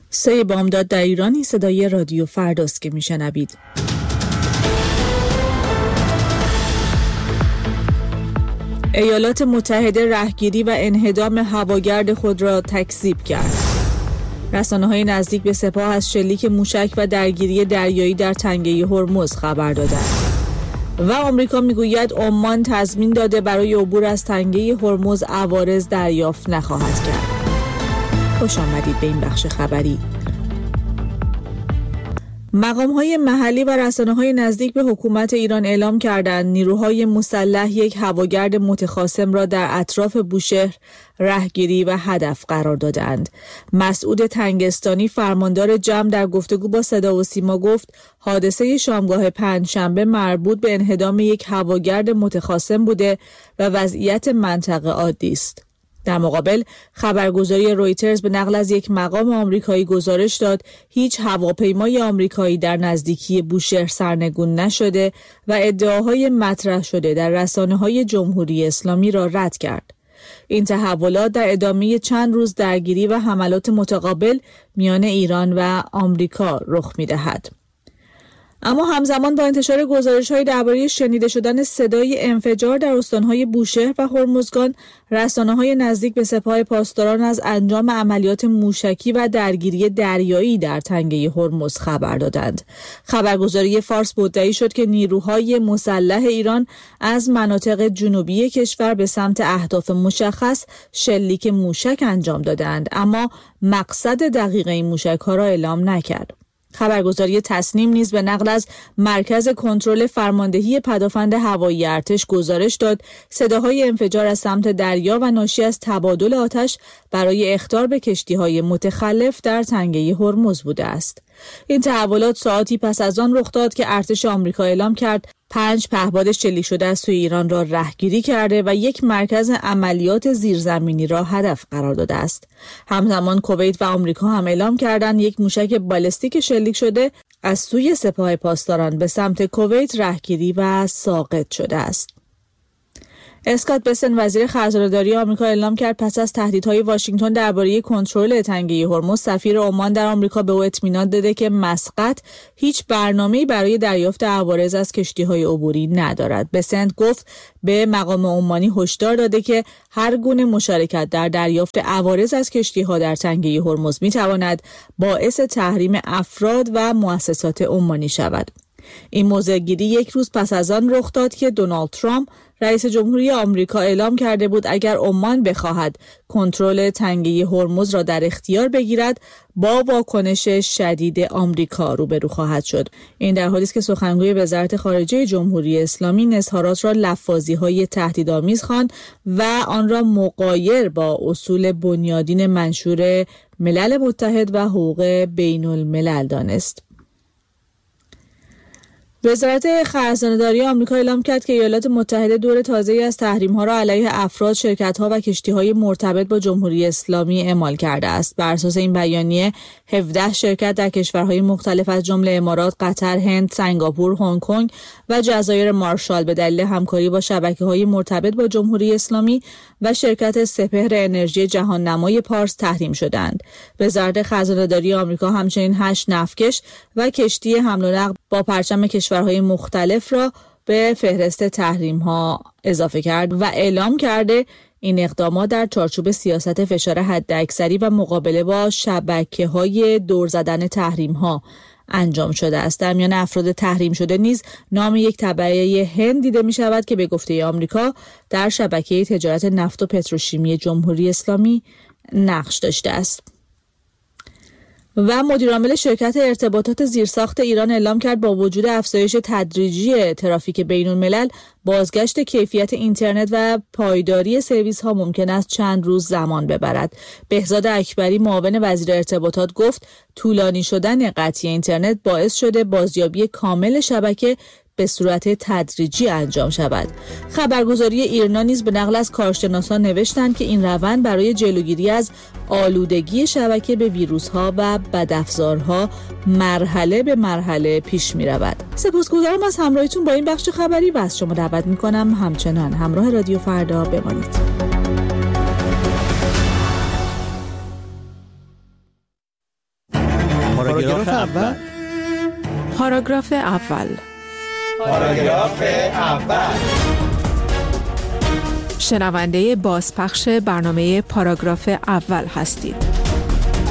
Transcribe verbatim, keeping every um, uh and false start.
سه بامداد در ایرانی صدای رادیو فرداست که میشنوید. ایالات متحده رهگیری و انهدام هواگرد خود را تکذیب کرد. رسانه‌های نزدیک به سپاه از شلیک موشک و درگیری دریایی در تنگه هرمز خبر دادند. و آمریکا میگوید عمان تضمین داده برای عبور از تنگه هرمز عوارض دریافت نخواهد کرد. خوش آمدید به این بخش خبری. مقام‌های محلی و رسانه‌های نزدیک به حکومت ایران اعلام کردند نیروهای مسلح یک هواگرد متخاصم را در اطراف بوشهر رهگیری و هدف قرار دادند. مسعود تنگستانی فرماندار جمع در گفتگو با صدا و سیما گفت حادثه شامگاه پنجشنبه مربوط به انهدام یک هواگرد متخاصم بوده و وضعیت منطقه عادی است. در مقابل خبرگزاری رویترز به نقل از یک مقام آمریکایی گزارش داد هیچ هواپیمای آمریکایی در نزدیکی بوشهر سرنگون نشده و ادعاهای مطرح شده در رسانه‌های جمهوری اسلامی را رد کرد. این تحولات در ادامه چند روز درگیری و حملات متقابل میان ایران و آمریکا رخ می‌دهد. اما همزمان با انتشار گزارش‌های درباره شنیده شدن صدای انفجار در استان‌های بوشهر و هرمزگان، رسانه‌های نزدیک به سپاه پاسداران از انجام عملیات موشکی و درگیری دریایی در تنگه هرمز خبر دادند. خبرگزاری فارس مدعی شد که نیروهای مسلح ایران از مناطق جنوبی کشور به سمت اهداف مشخص شلیک موشک انجام دادند، اما مقصد دقیق این موشک‌ها را اعلام نکرد. خبرگزاری تصنیم نیز به نقل از مرکز کنترل فرماندهی پدافند هوایی ارتش گزارش داد صداهای انفجار از سمت دریا و ناشی از تبادل آتش برای اخطار به کشتی‌های متخلف در تنگه هرمز بوده است. این تحولات ساعتی پس از آن رخ داد که ارتش آمریکا اعلام کرد پنج پهپاد شلیک شده از سوی ایران را رهگیری کرده و یک مرکز عملیات زیرزمینی را هدف قرار داده است. همزمان کویت و آمریکا هم اعلام کردند یک موشک بالستیک شلیک شده از سوی سپاه پاسداران به سمت کویت رهگیری و ساقط شده است. اسکات بسن وزیر خزانه‌داری آمریکا اعلام کرد پس از تهدیدهای واشنگتن درباره کنترل تنگه هرمز، سفیر عمان در آمریکا به او اطمینان داده که مسقط هیچ برنامه‌ای برای دریافت عوارض از کشتی‌های عبوری ندارد. بسن گفت به مقام عمانی هشدار داده که هر گونه مشارکت در دریافت عوارض از کشتی‌ها در تنگه هرمز می‌تواند باعث تحریم افراد و مؤسسات عمانی شود. این موضع‌گیری یک روز پس از آن رخ داد که دونالد ترامپ رئیس جمهوری آمریکا اعلام کرده بود اگر عمان بخواهد کنترل تنگه هرمز را در اختیار بگیرد با واکنش شدید آمریکا روبرو خواهد شد. این در حالی است که سخنگوی وزارت خارجه جمهوری اسلامی این اظهارات را لفاظی‌های تهدیدآمیز خواند و آن را مغایر با اصول بنیادین منشور ملل متحد و حقوق بین الملل دانست. وزارت خزانه‌داری آمریکا اعلام کرد که ایالات متحده دور تازه‌ای از تحریم‌ها را علیه افراد، شرکت‌ها و کشتی‌های مرتبط با جمهوری اسلامی اعمال کرده است. بر اساس این بیانیه، هفده شرکت در کشورهای مختلف از جمله امارات، قطر، هند، سنگاپور، هنگ کنگ و جزایر مارشال به دلیل همکاری با شبکه‌های مرتبط با جمهوری اسلامی و شرکت سپهر انرژی جهان نمای پارس تحریم شدند. وزارت خزانه‌داری آمریکا همچنین هشت نفتکش و کشتی حمل و نقل با پرچم کشورهای مختلف را به فهرست تحریم‌ها اضافه کرد و اعلام کرده این اقدامات در چارچوب سیاست فشار حداکثری و مقابله با شبکه‌های دور زدن تحریم‌ها انجام شده است. در میان افراد تحریم شده نیز نام یک تبعه هند دیده می شود که به گفته آمریکا در شبکه تجارت نفت و پتروشیمی جمهوری اسلامی نقش داشته است. و مدیرعامل شرکت ارتباطات زیرساخت ایران اعلام کرد با وجود افزایش تدریجی ترافیک بین الملل، بازگشت کیفیت اینترنت و پایداری سرویس ها ممکن است چند روز زمان ببرد. بهزاد اکبری معاون وزیر ارتباطات گفت طولانی شدن قطعی اینترنت باعث شده بازیابی کامل شبکه به صورت تدریجی انجام شود. خبرگزاری ایرنا نیز به نقل از کارشناسان نوشتند که این روند برای جلوگیری از آلودگی شبکه به ویروس‌ها و بدافزارها مرحله به مرحله پیش می‌رود. سپاسگزارم از همراهیتون با این بخش خبری و از شما دعوت می‌کنم همچنان همراه رادیو فردا بمانید. پاراگراف اول. پاراگراف اول. پاراگراف اول. شنونده بازپخش برنامه پاراگراف اول هستید.